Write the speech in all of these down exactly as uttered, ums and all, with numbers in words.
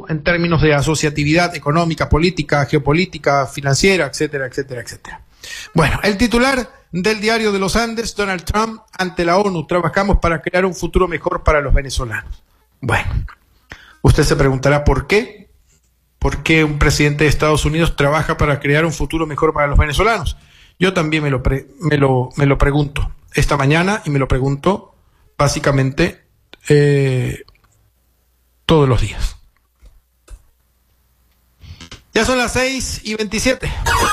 mundo en términos de asociatividad económica, política, geopolítica, financiera, etcétera, etcétera, etcétera. Bueno, el titular del Diario de los Andes, Donald Trump, ante la ONU: trabajamos para crear un futuro mejor para los venezolanos. Bueno, usted se preguntará por qué. ¿Por qué un presidente de Estados Unidos trabaja para crear un futuro mejor para los venezolanos? Yo también me lo, pre, me lo, me lo pregunto esta mañana, y me lo pregunto básicamente eh, todos los días. Ya son las seis y veintisiete.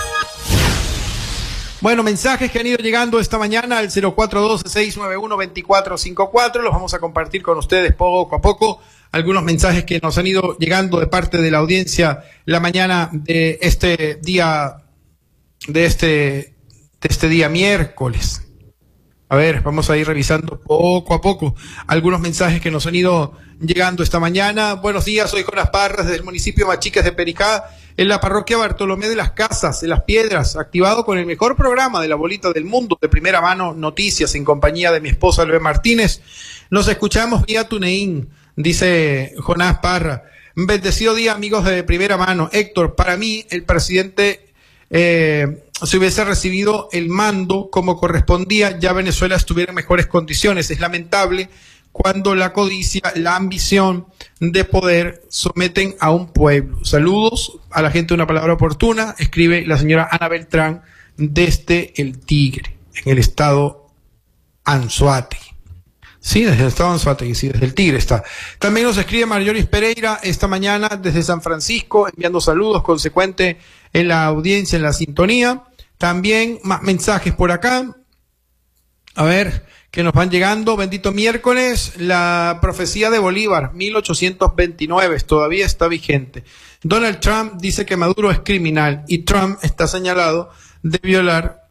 Bueno, mensajes que han ido llegando esta mañana al cero cuatro uno dos, seis nueve uno, dos cuatro cinco cuatro. Los vamos a compartir con ustedes poco a poco. Algunos mensajes que nos han ido llegando de parte de la audiencia la mañana de este día, de este, de este día miércoles. A ver, vamos a ir revisando poco a poco algunos mensajes que nos han ido llegando esta mañana. Buenos días, soy Jonas Parras, desde el municipio Machiques de Pericá, en la parroquia Bartolomé de las Casas, de las Piedras, activado con el mejor programa de la bolita del mundo, de primera mano, noticias, en compañía de mi esposa Luis Martínez. Nos escuchamos vía TuneIn, dice Jonás Parra. Bendecido día, amigos de primera mano. Héctor, para mí, el presidente... Eh, si hubiese recibido el mando como correspondía, ya Venezuela estuviera en mejores condiciones. Es lamentable cuando la codicia, la ambición de poder someten a un pueblo. Saludos a la gente de Una Palabra Oportuna, escribe la señora Ana Beltrán desde El Tigre, en el estado Anzoátegui. Sí, desde el estado Anzoátegui, sí, desde El Tigre está. También nos escribe Marjoris Pereira esta mañana desde San Francisco, enviando saludos, consecuente en la audiencia, en la sintonía. También más mensajes por acá. A ver, que nos van llegando. Bendito miércoles, la profecía de Bolívar, mil ochocientos veintinueve, todavía está vigente. Donald Trump dice que Maduro es criminal y Trump está señalado de violar,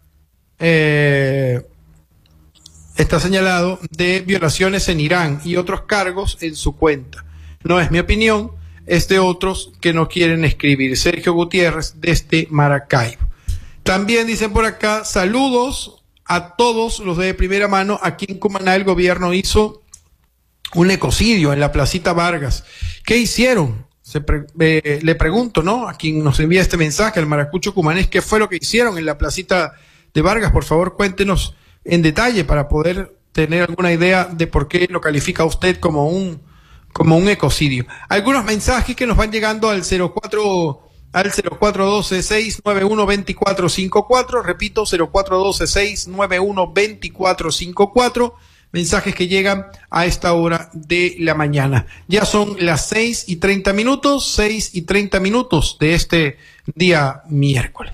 eh, está señalado de violaciones en Irán y otros cargos en su cuenta. No es mi opinión, es de otros que no quieren escribir. Sergio Gutiérrez desde Maracaibo. También dicen por acá, saludos a todos los de primera mano. Aquí en Cumaná el gobierno hizo un ecocidio en la Placita Vargas. ¿Qué hicieron? Se pre eh, le pregunto, ¿no? A quien nos envía este mensaje, al maracucho cumanés, ¿qué fue lo que hicieron en la Placita de Vargas? Por favor, cuéntenos en detalle para poder tener alguna idea de por qué lo califica usted como un, como un ecocidio. Algunos mensajes que nos van llegando al cero cuatro al cero cuatro uno dos, seis nueve uno, dos cuatro cinco cuatro, repito, cero cuatro uno dos, seis nueve uno, dos cuatro cinco cuatro, mensajes que llegan a esta hora de la mañana. Ya son las seis y treinta minutos, seis y treinta minutos de este día miércoles.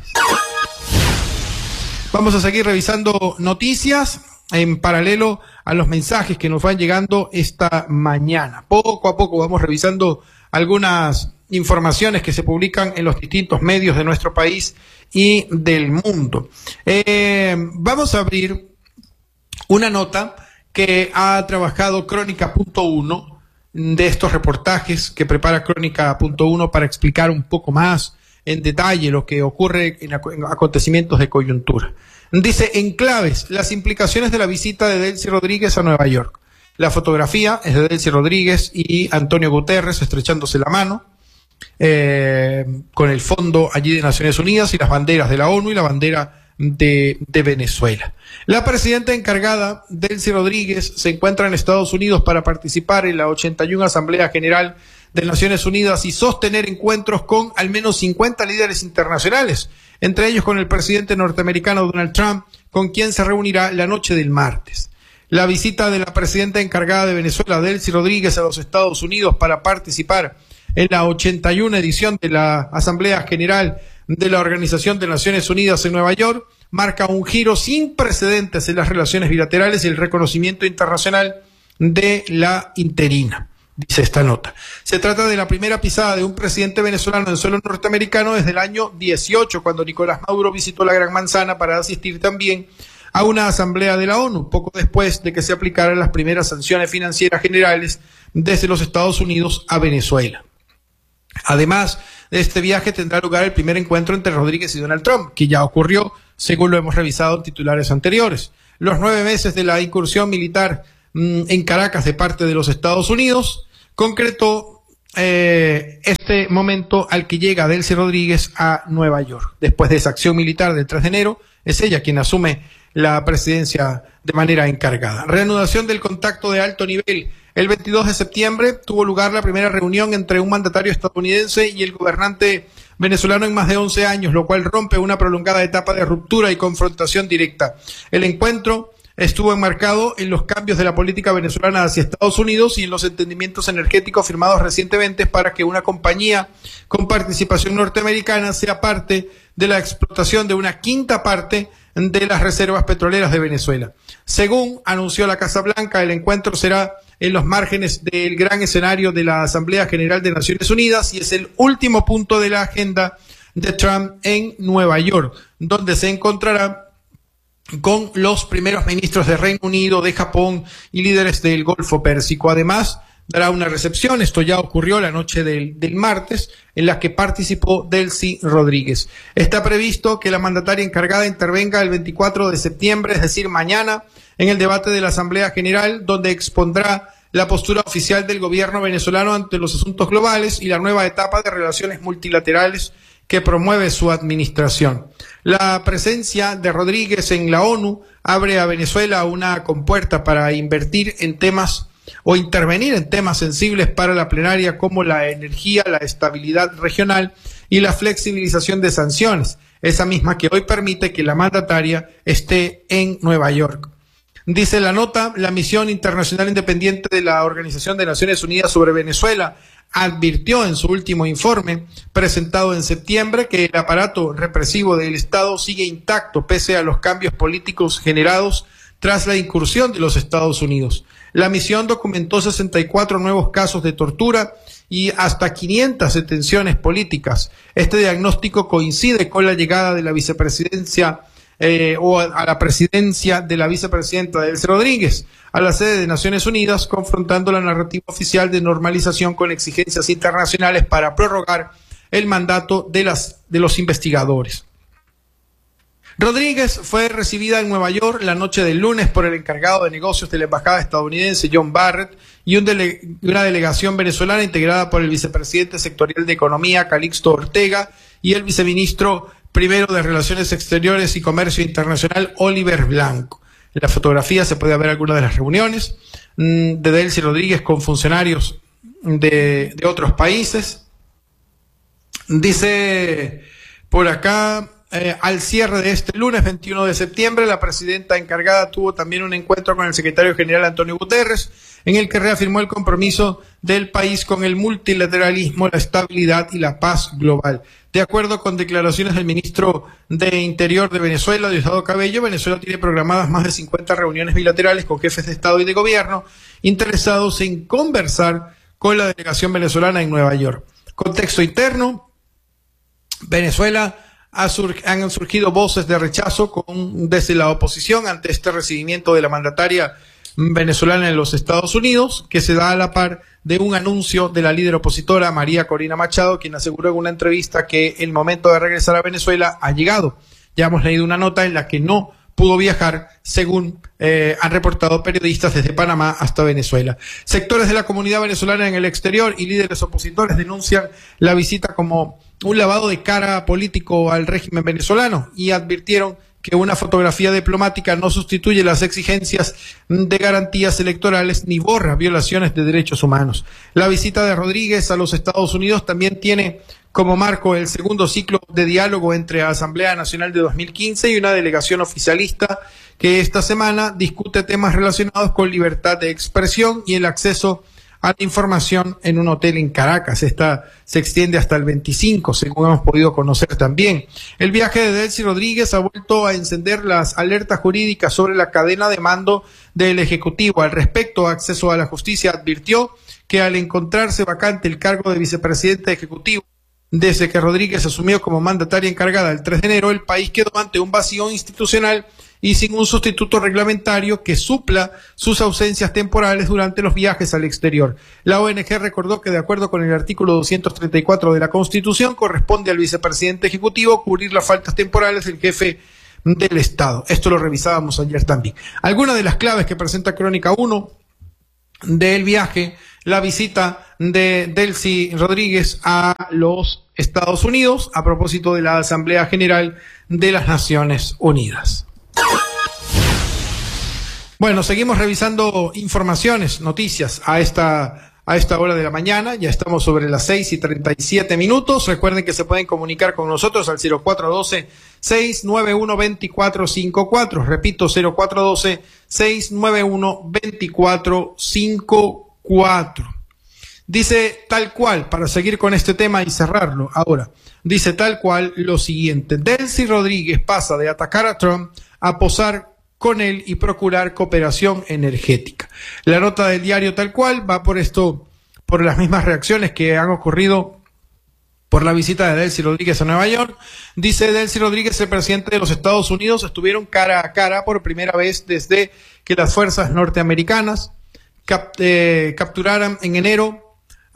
Vamos a seguir revisando noticias en paralelo a los mensajes que nos van llegando esta mañana. Poco a poco vamos revisando algunas informaciones que se publican en los distintos medios de nuestro país y del mundo. Eh, vamos a abrir una nota que ha trabajado Crónica punto uno, de estos reportajes que prepara Crónica punto uno para explicar un poco más en detalle lo que ocurre en acontecimientos de coyuntura. Dice, en claves, las implicaciones de la visita de Delcy Rodríguez a Nueva York. La fotografía es de Delcy Rodríguez y Antonio Guterres estrechándose la mano, eh, con el fondo allí de Naciones Unidas y las banderas de la ONU y la bandera de, de Venezuela. La presidenta encargada, Delcy Rodríguez, se encuentra en Estados Unidos para participar en la ochenta y una Asamblea General de Naciones Unidas y sostener encuentros con al menos cincuenta líderes internacionales, entre ellos con el presidente norteamericano Donald Trump, con quien se reunirá la noche del martes. La visita de la presidenta encargada de Venezuela, Delcy Rodríguez, a los Estados Unidos para participar en la ochenta y una edición de la Asamblea General de la Organización de Naciones Unidas en Nueva York, marca un giro sin precedentes en las relaciones bilaterales y el reconocimiento internacional de la interina, dice esta nota. Se trata de la primera pisada de un presidente venezolano en suelo norteamericano desde el año dieciocho, cuando Nicolás Maduro visitó la Gran Manzana para asistir también a una asamblea de la ONU, poco después de que se aplicaran las primeras sanciones financieras generales desde los Estados Unidos a Venezuela. Además de este viaje tendrá lugar el primer encuentro entre Rodríguez y Donald Trump, que ya ocurrió, según lo hemos revisado en titulares anteriores. Los nueve meses de la incursión militar mmm, en Caracas de parte de los Estados Unidos concretó eh, este momento al que llega Delcy Rodríguez a Nueva York. Después de esa acción militar del tres de enero, es ella quien asume la presidencia de manera encargada. Reanudación del contacto de alto nivel. El veintidós de septiembre tuvo lugar la primera reunión entre un mandatario estadounidense y el gobernante venezolano en más de once años, lo cual rompe una prolongada etapa de ruptura y confrontación directa. El encuentro estuvo enmarcado en los cambios de la política venezolana hacia Estados Unidos y en los entendimientos energéticos firmados recientemente para que una compañía con participación norteamericana sea parte de la explotación de una quinta parte de las reservas petroleras de Venezuela. Según anunció la Casa Blanca, el encuentro será en los márgenes del gran escenario de la Asamblea General de Naciones Unidas y es el último punto de la agenda de Trump en Nueva York, donde se encontrará con los primeros ministros de Reino Unido, de Japón y líderes del Golfo Pérsico. Además, dará una recepción, esto ya ocurrió la noche del, del martes, en la que participó Delcy Rodríguez. Está previsto que la mandataria encargada intervenga el veinticuatro de septiembre, es decir, mañana, en el debate de la Asamblea General, donde expondrá la postura oficial del gobierno venezolano ante los asuntos globales y la nueva etapa de relaciones multilaterales que promueve su administración. La presencia de Rodríguez en la ONU abre a Venezuela una compuerta para invertir en temas o intervenir en temas sensibles para la plenaria como la energía, la estabilidad regional y la flexibilización de sanciones, esa misma que hoy permite que la mandataria esté en Nueva York. Dice la nota, la misión internacional independiente de la Organización de Naciones Unidas sobre Venezuela advirtió en su último informe, presentado en septiembre, que el aparato represivo del Estado sigue intacto pese a los cambios políticos generados tras la incursión de los Estados Unidos. La misión documentó sesenta y cuatro nuevos casos de tortura y hasta quinientas detenciones políticas. Este diagnóstico coincide con la llegada de la vicepresidencia eh, o a la presidencia de la vicepresidenta Delcy Rodríguez a la sede de Naciones Unidas, confrontando la narrativa oficial de normalización con exigencias internacionales para prorrogar el mandato de, las, de los investigadores. Rodríguez fue recibida en Nueva York la noche del lunes por el encargado de negocios de la embajada estadounidense, John Barrett, y un dele una delegación venezolana integrada por el vicepresidente sectorial de Economía, Calixto Ortega, y el viceministro primero de Relaciones Exteriores y Comercio Internacional, Oliver Blanco. En la fotografía se puede ver algunas de las reuniones mmm, de Delcy Rodríguez con funcionarios de, de otros países. Dice por acá, eh, al cierre de este lunes veintiuno de septiembre, la presidenta encargada tuvo también un encuentro con el secretario general Antonio Guterres, en el que reafirmó el compromiso del país con el multilateralismo, la estabilidad y la paz global. De acuerdo con declaraciones del ministro de Interior de Venezuela, Diosdado Cabello, Venezuela tiene programadas más de cincuenta reuniones bilaterales con jefes de Estado y de Gobierno interesados en conversar con la delegación venezolana en Nueva York. Contexto interno, Venezuela ha sur han surgido voces de rechazo con, desde la oposición ante este recibimiento de la mandataria venezolana en los Estados Unidos, que se da a la par de un anuncio de la líder opositora María Corina Machado, quien aseguró en una entrevista que el momento de regresar a Venezuela ha llegado. Ya hemos leído una nota en la que no pudo viajar, según eh, han reportado periodistas desde Panamá hasta Venezuela. Sectores de la comunidad venezolana en el exterior y líderes opositores denuncian la visita como un lavado de cara político al régimen venezolano y advirtieron que una fotografía diplomática no sustituye las exigencias de garantías electorales ni borra violaciones de derechos humanos. La visita de Rodríguez a los Estados Unidos también tiene como marco el segundo ciclo de diálogo entre Asamblea Nacional de dos mil quince y una delegación oficialista que esta semana discute temas relacionados con libertad de expresión y el acceso a la información en un hotel en Caracas. Esta se extiende hasta el veinticinco, según hemos podido conocer también. El viaje de Delcy Rodríguez ha vuelto a encender las alertas jurídicas sobre la cadena de mando del Ejecutivo. Al respecto, Acceso a la Justicia advirtió que al encontrarse vacante el cargo de vicepresidente ejecutivo desde que Rodríguez asumió como mandataria encargada el tres de enero, el país quedó ante un vacío institucional y sin un sustituto reglamentario que supla sus ausencias temporales durante los viajes al exterior. La O N G recordó que de acuerdo con el artículo doscientos treinta y cuatro de la Constitución corresponde al vicepresidente ejecutivo cubrir las faltas temporales del jefe del Estado. Esto lo revisábamos ayer también. Algunas de las claves que presenta Crónica uno del viaje la visita de Delcy Rodríguez a los Estados Unidos a propósito de la Asamblea General de las Naciones Unidas. Bueno, seguimos revisando informaciones, noticias a esta, a esta hora de la mañana. Ya estamos sobre las seis y treinta y siete minutos. Recuerden que se pueden comunicar con nosotros al cero cuatro uno dos, seis nueve uno, dos cuatro cinco cuatro. Repito, cero cuatro uno dos, seis nueve uno, dos cuatro cinco cuatro. Dice tal cual, para seguir con este tema y cerrarlo ahora, dice tal cual lo siguiente: Delcy Rodríguez pasa de atacar a Trump a posar con él y procurar cooperación energética. La nota del diario tal cual va por esto, por las mismas reacciones que han ocurrido por la visita de Delcy Rodríguez a Nueva York. Dice Delcy Rodríguez, el presidente de los Estados Unidos, estuvieron cara a cara por primera vez desde que las fuerzas norteamericanas cap eh, capturaran en enero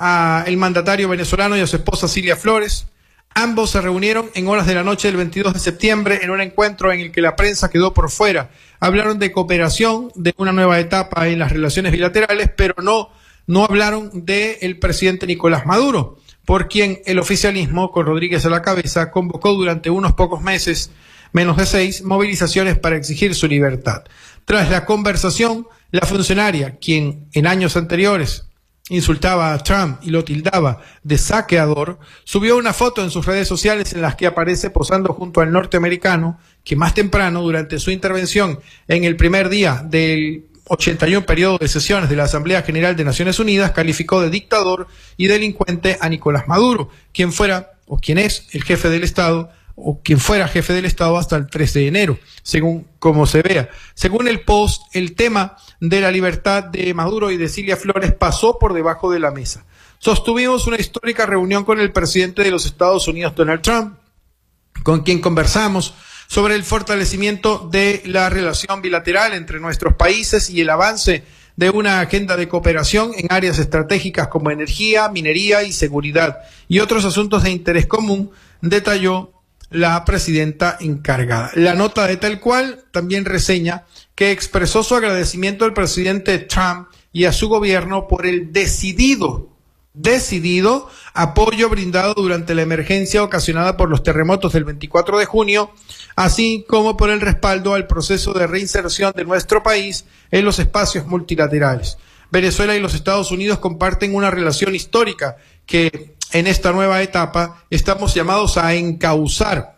a el mandatario venezolano y a su esposa Cilia Flores. Ambos se reunieron en horas de la noche del veintidós de septiembre en un encuentro en el que la prensa quedó por fuera. Hablaron de cooperación, de una nueva etapa en las relaciones bilaterales, pero no, no hablaron del presidente Nicolás Maduro, por quien el oficialismo, con Rodríguez a la cabeza, convocó durante unos pocos meses, menos de seis, movilizaciones para exigir su libertad. Tras la conversación, la funcionaria, quien en años anteriores insultaba a Trump y lo tildaba de saqueador, subió una foto en sus redes sociales en las que aparece posando junto al norteamericano, que más temprano, durante su intervención en el primer día del ochenta y uno periodo de sesiones de la Asamblea General de Naciones Unidas, calificó de dictador y delincuente a Nicolás Maduro, quien fuera, o quien es, el jefe del Estado, o quien fuera jefe del Estado hasta el tres de enero, según como se vea. Según el Post, el tema de la libertad de Maduro y de Cilia Flores pasó por debajo de la mesa. Sostuvimos una histórica reunión con el presidente de los Estados Unidos, Donald Trump, con quien conversamos sobre el fortalecimiento de la relación bilateral entre nuestros países y el avance de una agenda de cooperación en áreas estratégicas como energía, minería y seguridad, y otros asuntos de interés común, detalló la presidenta encargada. La nota de tal cual también reseña que expresó su agradecimiento al presidente Trump y a su gobierno por el decidido, decidido apoyo brindado durante la emergencia ocasionada por los terremotos del veinticuatro de junio, así como por el respaldo al proceso de reinserción de nuestro país en los espacios multilaterales. Venezuela y los Estados Unidos comparten una relación histórica que en esta nueva etapa estamos llamados a encauzar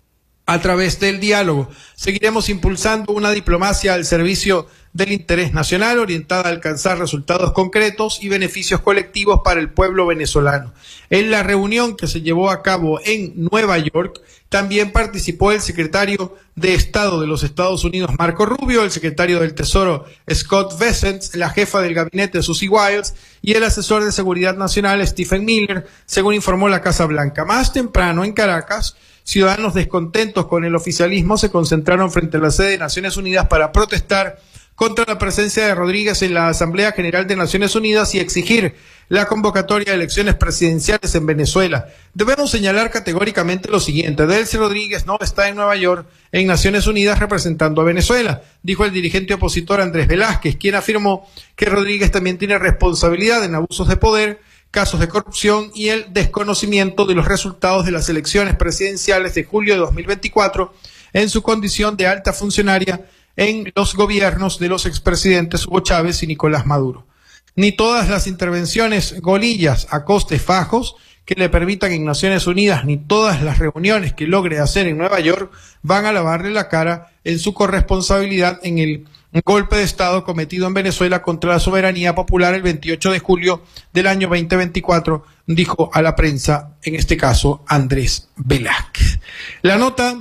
a través del diálogo. Seguiremos impulsando una diplomacia al servicio del interés nacional orientada a alcanzar resultados concretos y beneficios colectivos para el pueblo venezolano. En la reunión que se llevó a cabo en Nueva York, también participó el secretario de Estado de los Estados Unidos, Marco Rubio, el secretario del Tesoro, Scott Bessent, la jefa del gabinete, Susie Wiles, y el asesor de Seguridad Nacional, Stephen Miller, según informó la Casa Blanca. Más temprano, en Caracas, ciudadanos descontentos con el oficialismo se concentraron frente a la sede de Naciones Unidas para protestar contra la presencia de Rodríguez en la Asamblea General de Naciones Unidas y exigir la convocatoria de elecciones presidenciales en Venezuela. Debemos señalar categóricamente lo siguiente: Delcy Rodríguez no está en Nueva York en Naciones Unidas representando a Venezuela, dijo el dirigente opositor Andrés Velázquez, quien afirmó que Rodríguez también tiene responsabilidad en abusos de poder, casos de corrupción y el desconocimiento de los resultados de las elecciones presidenciales de julio de dos mil veinticuatro en su condición de alta funcionaria en los gobiernos de los expresidentes Hugo Chávez y Nicolás Maduro. Ni todas las intervenciones golillas a costes fajos que le permitan en Naciones Unidas, ni todas las reuniones que logre hacer en Nueva York van a lavarle la cara en su corresponsabilidad en el golpe de Estado cometido en Venezuela contra la soberanía popular el veintiocho de julio del año veinte veinticuatro, dijo a la prensa, en este caso, Andrés Velázquez. La nota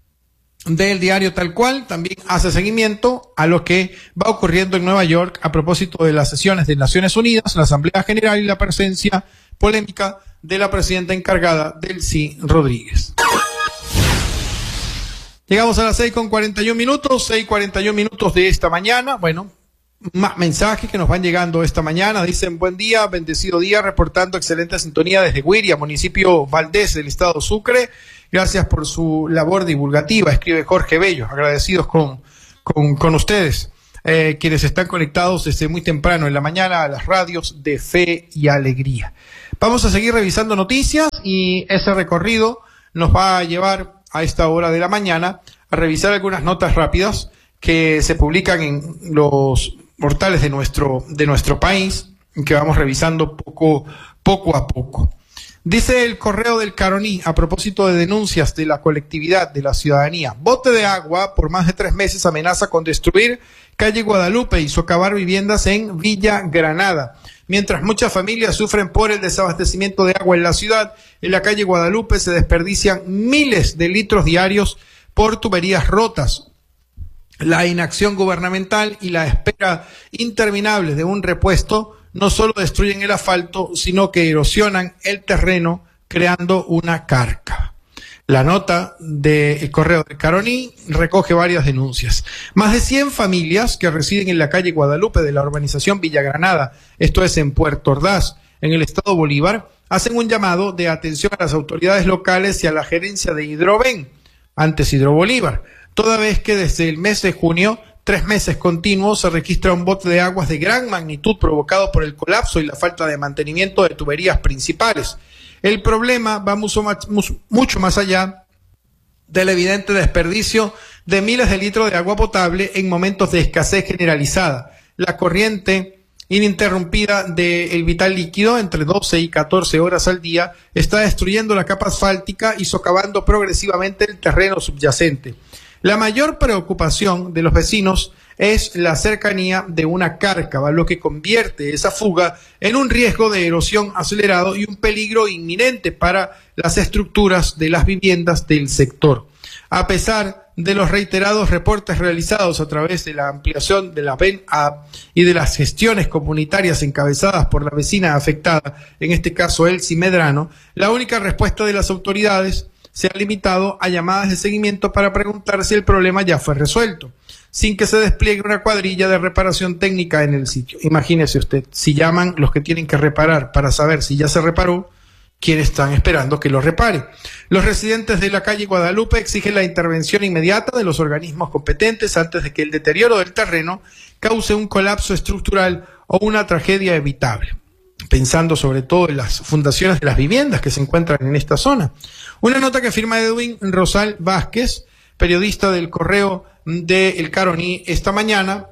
del diario tal cual también hace seguimiento a lo que va ocurriendo en Nueva York a propósito de las sesiones de Naciones Unidas, la Asamblea General y la presencia polémica de la presidenta encargada, Delcy Rodríguez. Llegamos a las seis con cuarenta y un minutos, seis cuarenta y un minutos de esta mañana. Bueno, más mensajes que nos van llegando esta mañana. Dicen: buen día, bendecido día, reportando excelente sintonía desde Guiria, municipio Valdés del estado Sucre. Gracias por su labor divulgativa, escribe Jorge Bello, agradecidos con, con, con ustedes. eh, quienes están conectados desde muy temprano en la mañana a las radios de Fe y Alegría. Vamos a seguir revisando noticias y ese recorrido nos va a llevar a esta hora de la mañana a revisar algunas notas rápidas que se publican en los portales de nuestro, de nuestro país, que vamos revisando poco, poco a poco. Dice el Correo del Caroní, a propósito de denuncias de la colectividad, de la ciudadanía: bote de agua por más de tres meses amenaza con destruir calle Guadalupe y socavar viviendas en Villa Granada. Mientras muchas familias sufren por el desabastecimiento de agua en la ciudad, en la calle Guadalupe se desperdician miles de litros diarios por tuberías rotas. La inacción gubernamental y la espera interminable de un repuesto no solo destruyen el asfalto, sino que erosionan el terreno, creando una carca. La nota del Correo del Caroní recoge varias denuncias. Más de cien familias que residen en la calle Guadalupe de la urbanización Villa Granada, esto es en Puerto Ordaz, en el estado Bolívar, hacen un llamado de atención a las autoridades locales y a la gerencia de Hidroven, antes Hidrobolívar, toda vez que desde el mes de junio, tres meses continuos, se registra un bote de aguas de gran magnitud provocado por el colapso y la falta de mantenimiento de tuberías principales. El problema va mucho más, mucho más allá del evidente desperdicio de miles de litros de agua potable en momentos de escasez generalizada. La corriente ininterrumpida del vital líquido entre doce y catorce horas al día está destruyendo la capa asfáltica y socavando progresivamente el terreno subyacente. La mayor preocupación de los vecinos es la cercanía de una cárcava, lo que convierte esa fuga en un riesgo de erosión acelerado y un peligro inminente para las estructuras de las viviendas del sector. A pesar de los reiterados reportes realizados a través de la ampliación de la V E N A y de las gestiones comunitarias encabezadas por la vecina afectada, en este caso Elsie Medrano, la única respuesta de las autoridades se ha limitado a llamadas de seguimiento para preguntar si el problema ya fue resuelto, sin que se despliegue una cuadrilla de reparación técnica en el sitio. Imagínese usted, si llaman los que tienen que reparar para saber si ya se reparó, ¿quiénes están esperando que lo repare? Los residentes de la calle Guadalupe exigen la intervención inmediata de los organismos competentes antes de que el deterioro del terreno cause un colapso estructural o una tragedia evitable, pensando sobre todo en las fundaciones de las viviendas que se encuentran en esta zona. Una nota que firma Edwin Rosal Vázquez, periodista del Correo de El Caroní esta mañana,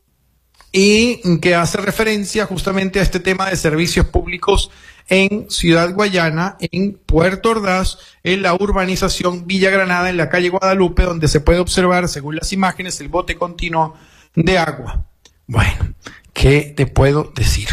y que hace referencia justamente a este tema de servicios públicos en Ciudad Guayana, en Puerto Ordaz, en la urbanización Villa Granada, en la calle Guadalupe, donde se puede observar, según las imágenes, el bote continuo de agua. Bueno, ¿qué te puedo decir?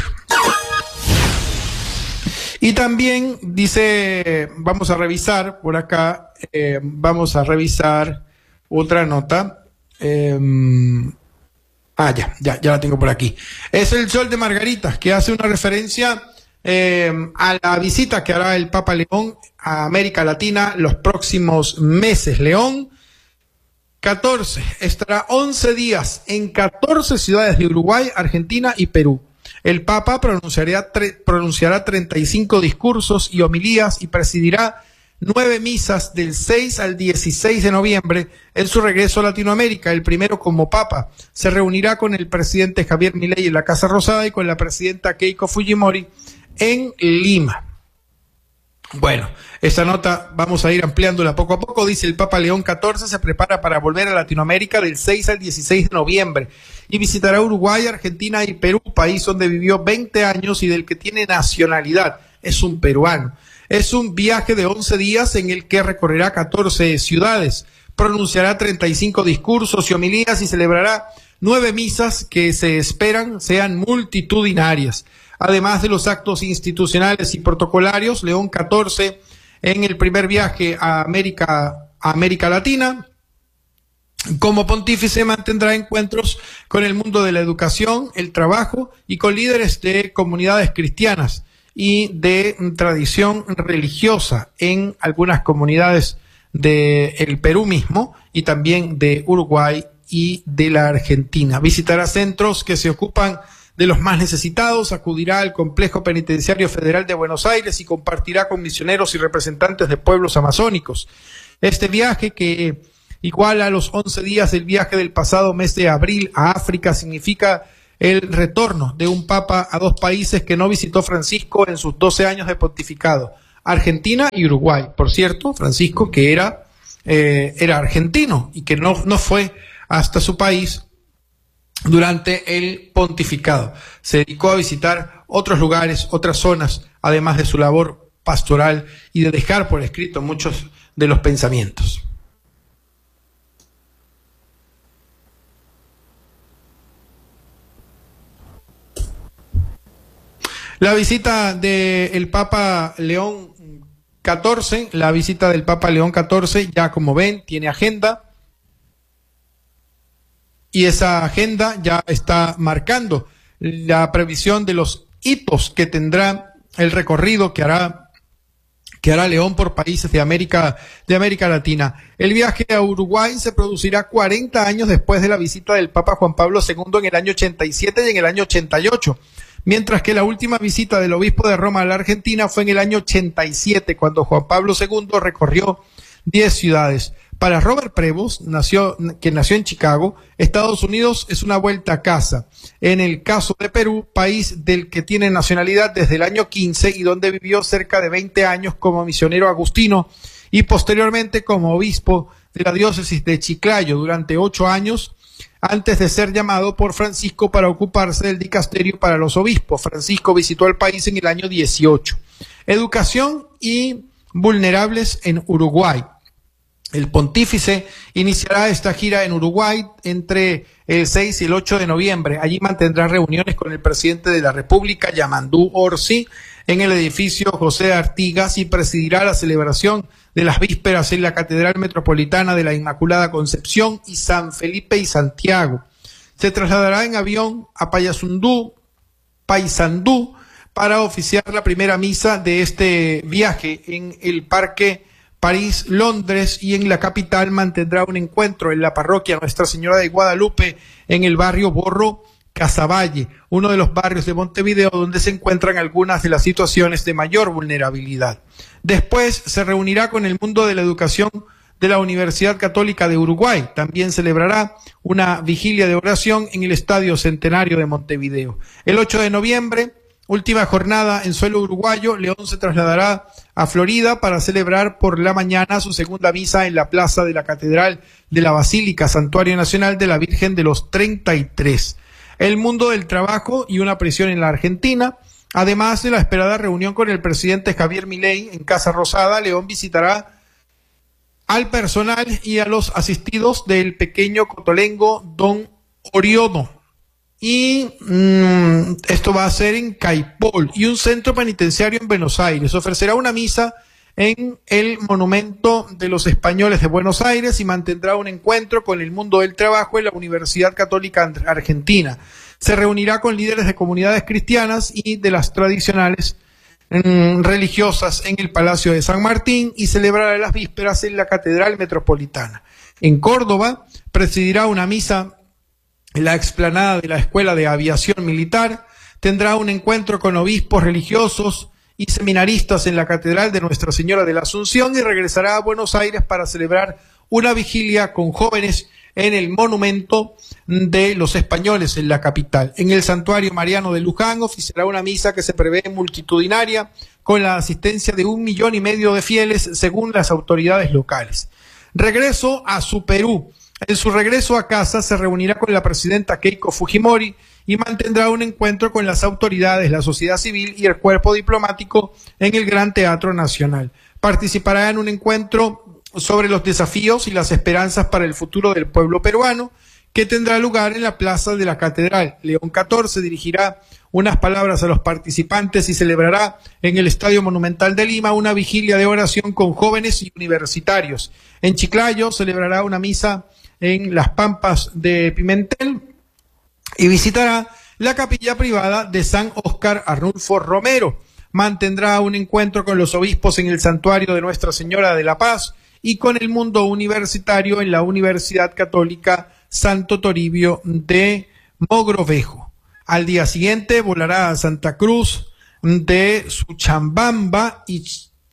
Y también dice, vamos a revisar por acá, eh, vamos a revisar otra nota. Eh, ah, ya, ya, ya la tengo por aquí. Es el Sol de Margaritas, que hace una referencia eh, a la visita que hará el Papa León a América Latina los próximos meses. León, catorce, estará once días en catorce ciudades de Uruguay, Argentina y Perú. El Papa pronunciará, pronunciará treinta y cinco discursos y homilías y presidirá nueve misas del seis al dieciséis de noviembre en su regreso a Latinoamérica, el primero como Papa. Se reunirá con el presidente Javier Milei en la Casa Rosada y con la presidenta Keiko Fujimori en Lima. Bueno, esta nota vamos a ir ampliándola poco a poco. Dice: el Papa León catorce se prepara para volver a Latinoamérica del seis al dieciséis de noviembre y visitará Uruguay, Argentina y Perú, país donde vivió veinte años y del que tiene nacionalidad. Es un peruano. Es un viaje de once días en el que recorrerá catorce ciudades, pronunciará treinta y cinco discursos y homilías y celebrará nueve misas que se esperan sean multitudinarias. Además de los actos institucionales y protocolarios, León catorce, en el primer viaje a América, a América Latina, como pontífice mantendrá encuentros con el mundo de la educación, el trabajo y con líderes de comunidades cristianas y de tradición religiosa en algunas comunidades del Perú mismo y también de Uruguay y de la Argentina. Visitará centros que se ocupan de los más necesitados, acudirá al Complejo Penitenciario Federal de Buenos Aires y compartirá con misioneros y representantes de pueblos amazónicos. Este viaje, que igual a los once días del viaje del pasado mes de abril a África. Significa el retorno de un papa a dos países que no visitó Francisco en sus doce años de pontificado, Argentina y Uruguay. Por cierto, Francisco que era, eh, era argentino y que no, no fue hasta su país durante el pontificado. Se dedicó a visitar otros lugares, otras zonas, además de su labor pastoral y de dejar por escrito muchos de los pensamientos. La visita del Papa León catorce, la visita del Papa León catorce, ya como ven, tiene agenda. Y esa agenda ya está marcando la previsión de los hitos que tendrá el recorrido que hará que hará León por países de América de América Latina. El viaje a Uruguay se producirá cuarenta años después de la visita del Papa Juan Pablo segundo en el año ochenta y siete y en el año ochenta y ocho, mientras que la última visita del obispo de Roma a la Argentina fue en el año ochenta y siete, cuando Juan Pablo segundo recorrió diez ciudades. Para Robert Prevost, nació, que nació en Chicago, Estados Unidos es una vuelta a casa. En el caso de Perú, país del que tiene nacionalidad desde el año quince y donde vivió cerca de veinte años como misionero agustino y posteriormente como obispo de la diócesis de Chiclayo durante ocho años, antes de ser llamado por Francisco para ocuparse del dicasterio para los obispos. Francisco visitó el país en el año dieciocho. Educación y vulnerables en Uruguay. El pontífice iniciará esta gira en Uruguay entre el seis y el ocho de noviembre. Allí mantendrá reuniones con el presidente de la República, Yamandú Orsi, en el edificio José Artigas, y presidirá la celebración de las vísperas en la Catedral Metropolitana de la Inmaculada Concepción y San Felipe y Santiago. Se trasladará en avión a Payasundú, Paysandú, para oficiar la primera misa de este viaje en el Parque París, Londres, y en la capital mantendrá un encuentro en la parroquia Nuestra Señora de Guadalupe en el barrio Borro Casaballe, uno de los barrios de Montevideo donde se encuentran algunas de las situaciones de mayor vulnerabilidad. Después se reunirá con el mundo de la educación de la Universidad Católica de Uruguay. También celebrará una vigilia de oración en el Estadio Centenario de Montevideo. El ocho de noviembre, última jornada en suelo uruguayo, León se trasladará a Florida para celebrar por la mañana su segunda misa en la plaza de la Catedral de la Basílica, Santuario Nacional de la Virgen de los treinta y tres. El mundo del trabajo y una prisión en la Argentina. Además de la esperada reunión con el presidente Javier Milei en Casa Rosada, León visitará al personal y a los asistidos del pequeño cotolengo Don Oriono. Y mmm, esto va a ser en Caipol, y un centro penitenciario en Buenos Aires. Ofrecerá una misa en el Monumento de los Españoles de Buenos Aires y mantendrá un encuentro con el mundo del trabajo en la Universidad Católica Argentina. Se reunirá con líderes de comunidades cristianas y de las tradicionales mmm, religiosas en el Palacio de San Martín y celebrará las vísperas en la Catedral Metropolitana. En Córdoba presidirá una misa en la explanada de la Escuela de Aviación Militar. Tendrá un encuentro con obispos religiosos y seminaristas en la Catedral de Nuestra Señora de la Asunción y regresará a Buenos Aires para celebrar una vigilia con jóvenes en el Monumento de los Españoles en la capital. En el Santuario Mariano de Luján oficiará una misa que se prevé multitudinaria con la asistencia de un millón y medio de fieles según las autoridades locales. Regreso a su Perú. En su regreso a casa se reunirá con la presidenta Keiko Fujimori y mantendrá un encuentro con las autoridades, la sociedad civil y el cuerpo diplomático en el Gran Teatro Nacional. Participará en un encuentro sobre los desafíos y las esperanzas para el futuro del pueblo peruano, que tendrá lugar en la Plaza de la Catedral. León catorce dirigirá unas palabras a los participantes y celebrará en el Estadio Monumental de Lima una vigilia de oración con jóvenes y universitarios. En Chiclayo celebrará una misa en las Pampas de Pimentel y visitará la capilla privada de San Óscar Arnulfo Romero. Mantendrá un encuentro con los obispos en el santuario de Nuestra Señora de la Paz y con el mundo universitario en la Universidad Católica Santo Toribio de Mogrovejo. Al día siguiente volará a Santa Cruz de Suchambamba y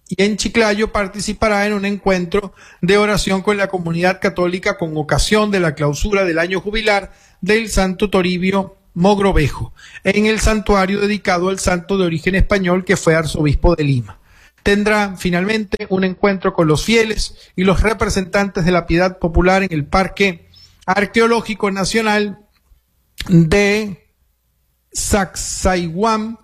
y en Chiclayo participará en un encuentro de oración con la comunidad católica con ocasión de la clausura del año jubilar del Santo Toribio Mogrovejo, en el santuario dedicado al santo de origen español que fue arzobispo de Lima. Tendrá finalmente un encuentro con los fieles y los representantes de la piedad popular en el Parque Arqueológico Nacional de Sacsayhuam.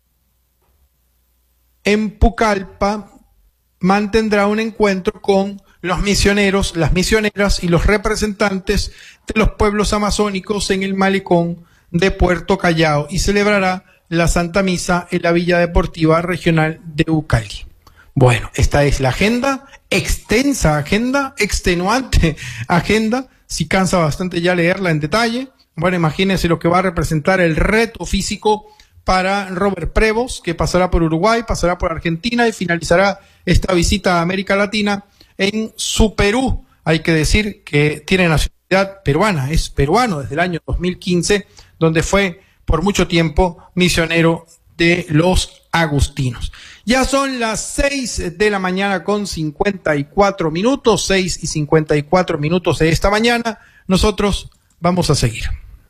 En Pucallpa mantendrá un encuentro con los misioneros, las misioneras y los representantes de los pueblos amazónicos en el malecón de Puerto Callao y celebrará la Santa Misa en la Villa Deportiva Regional de Ucali. Bueno, esta es la agenda, extensa agenda, extenuante agenda, si cansa bastante ya leerla en detalle. Bueno, imagínense lo que va a representar el reto físico para Robert Prevost, que pasará por Uruguay, pasará por Argentina y finalizará esta visita a América Latina en su Perú. Hay que decir que tiene nacionalidad peruana, es peruano desde el año dos mil quince, donde fue por mucho tiempo misionero de los agustinos. Ya son las seis de la mañana con cincuenta y cuatro minutos, seis y cincuenta y cuatro minutos de esta mañana. Nosotros vamos a seguir.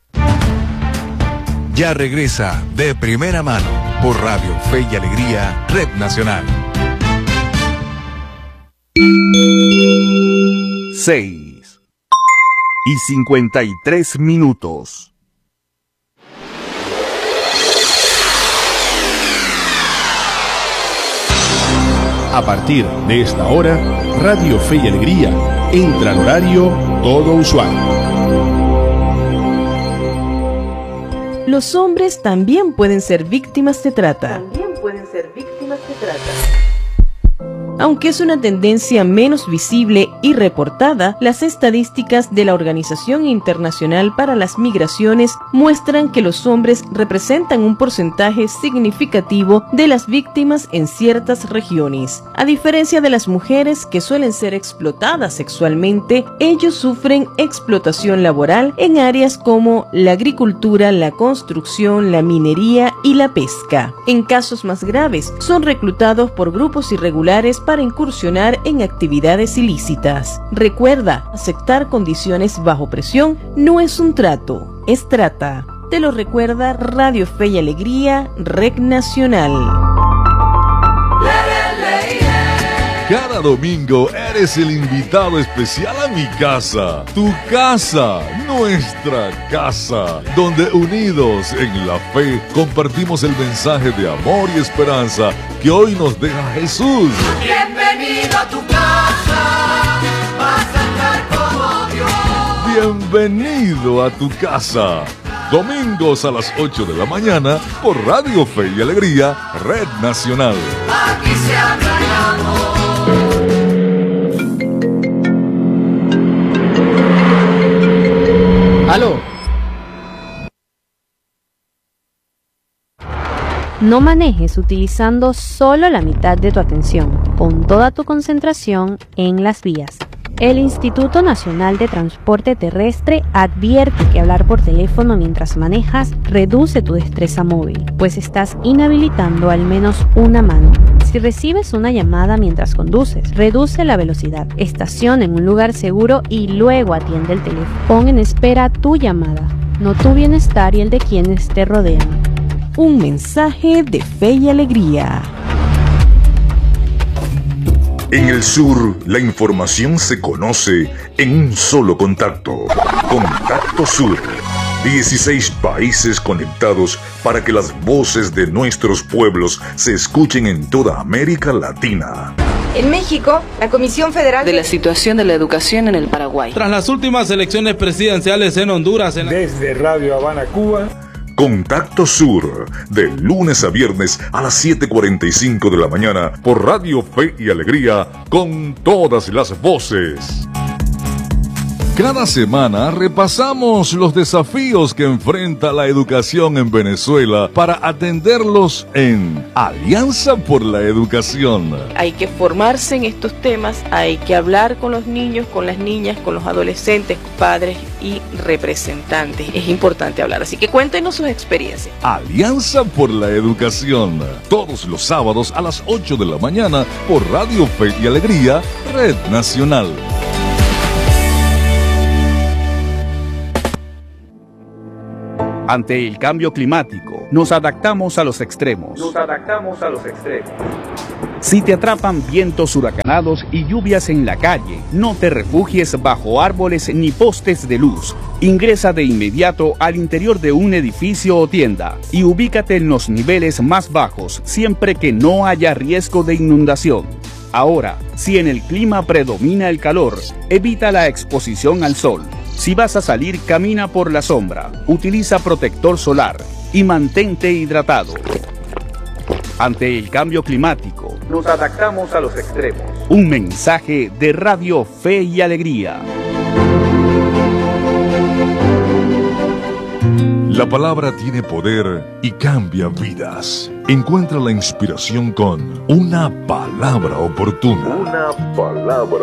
Ya regresa De Primera Mano por Radio Fe y Alegría, Red Nacional. seis y cincuenta y tres minutos. A partir de esta hora, Radio Fe y Alegría entra al horario todo usuario. Los hombres también pueden ser víctimas de trata. También pueden ser víctimas de trata. Aunque es una tendencia menos visible y reportada, las estadísticas de la Organización Internacional para las Migraciones muestran que los hombres representan un porcentaje significativo de las víctimas en ciertas regiones. A diferencia de las mujeres, que suelen ser explotadas sexualmente, ellos sufren explotación laboral en áreas como la agricultura, la construcción, la minería y la pesca. En casos más graves, son reclutados por grupos irregulares para incursionar en actividades ilícitas. Recuerda, aceptar condiciones bajo presión no es un trato, es trata. Te lo recuerda Radio Fe y Alegría, Red Nacional. Cada domingo eres el invitado especial a mi casa, tu casa, nuestra casa, donde unidos en la fe compartimos el mensaje de amor y esperanza que hoy nos deja Jesús. Bienvenido a tu casa, vas a estar como Dios. Bienvenido a tu casa. Domingos a las ocho de la mañana por Radio Fe y Alegría, Red Nacional. Aquí se habla de amor. ¡Aló! No manejes utilizando solo la mitad de tu atención. Pon toda tu concentración en las vías. El Instituto Nacional de Transporte Terrestre advierte que hablar por teléfono mientras manejas reduce tu destreza móvil, pues estás inhabilitando al menos una mano. Si recibes una llamada mientras conduces, reduce la velocidad, estaciona en un lugar seguro y luego atiende el teléfono. Pon en espera tu llamada, no tu bienestar y el de quienes te rodean. Un mensaje de Fe y Alegría. En el sur, la información se conoce en un solo contacto. Contacto Sur. dieciséis países conectados para que las voces de nuestros pueblos se escuchen en toda América Latina. En México, la Comisión Federal de la Situación de la Educación en el Paraguay. Tras las últimas elecciones presidenciales en Honduras. En la... Desde Radio Habana, Cuba. Contacto Sur, de lunes a viernes a las siete cuarenta y cinco de la mañana por Radio Fe y Alegría, con todas las voces. Cada semana repasamos los desafíos que enfrenta la educación en Venezuela para atenderlos en Alianza por la Educación. Hay que formarse en estos temas, hay que hablar con los niños, con las niñas, con los adolescentes, padres y representantes. Es importante hablar, así que cuéntenos sus experiencias. Alianza por la Educación, todos los sábados a las ocho de la mañana por Radio Fe y Alegría, Red Nacional. Ante el cambio climático, nos adaptamos a los extremos. Nos adaptamos a los extremos. Si te atrapan vientos huracanados y lluvias en la calle, no te refugies bajo árboles ni postes de luz. Ingresa de inmediato al interior de un edificio o tienda y ubícate en los niveles más bajos, siempre que no haya riesgo de inundación. Ahora, si en el clima predomina el calor, evita la exposición al sol. Si vas a salir, camina por la sombra, utiliza protector solar y mantente hidratado. Ante el cambio climático, nos adaptamos a los extremos. Un mensaje de Radio Fe y Alegría. La palabra tiene poder y cambia vidas. Encuentra la inspiración con una palabra oportuna. Una palabra